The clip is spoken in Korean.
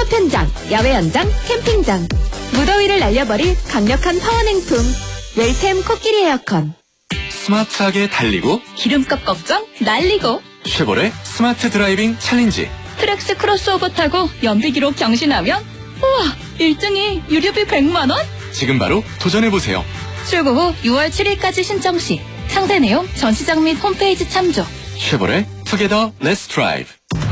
산업 현장, 야외 현장, 캠핑장. 무더위를 날려버릴 강력한 파워냉품. 웰템 코끼리 에어컨. 스마트하게 달리고 기름값 걱정 날리고. 쉐보레 스마트 드라이빙 챌린지. 트랙스 크로스오버 타고 연비 기록 경신하면 우와 1등이 유류비 100만원? 지금 바로 도전해보세요. 출고 후 6월 7일까지 신청 시 상세 내용 전시장 및 홈페이지 참조. 쉐보레 투게더 렛츠 드라이브.